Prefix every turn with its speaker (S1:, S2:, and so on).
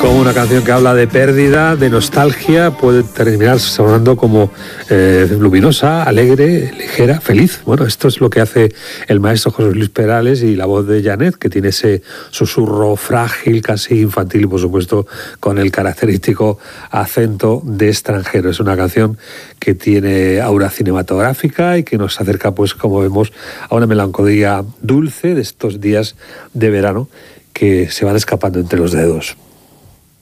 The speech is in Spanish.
S1: Como una canción que habla de pérdida, de nostalgia, puede terminar sonando como luminosa, alegre, ligera, feliz. Bueno, esto es lo que hace el maestro José Luis Perales y la voz de Janet, que tiene ese susurro frágil, casi infantil y por supuesto con el característico acento de extranjero. Es una canción que tiene aura cinematográfica y que nos acerca, pues como vemos, a una melancolía dulce de estos días de verano que se van escapando entre los dedos.